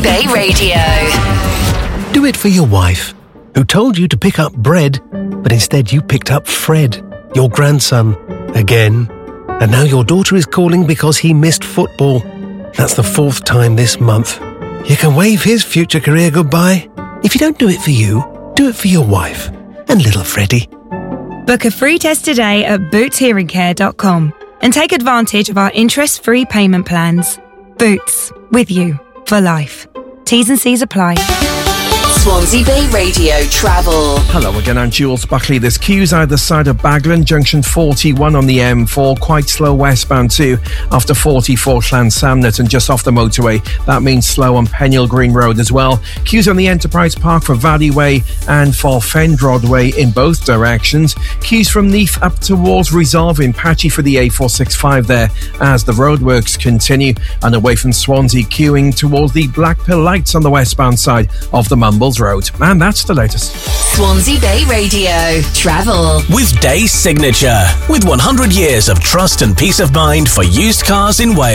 Bay Radio. Do it for your wife, who told you to pick up bread, but instead you picked up Fred, your grandson, again. And now your daughter is calling because he missed football. That's the 4th time this month. You can wave his future career goodbye. If you don't do it for you, do it for your wife and little Freddie. Book a free test today at bootshearingcare.com and take advantage of our interest-free payment plans. Boots, with you for life. T's and C's apply. Swansea Bay Radio Travel. Hello again, I'm Jules Buckley. There's queues either side of Baglan, junction 41 on the M4, quite slow westbound too, after 44 Llansamnet and just off the motorway. That means slow on Peniel Green Road as well. Queues on the Enterprise Park for Valley Way and for Fendrod Way in both directions. Queues from Neath up towards Resolve in Patchy for the A465 there as the roadworks continue, and away from Swansea, queuing towards the Blackpill Lights on the westbound side of the Mumbles Road. And that's the latest. Swansea Bay Radio Travel. With Day Signature. With 100 years of trust and peace of mind for used cars in Wales.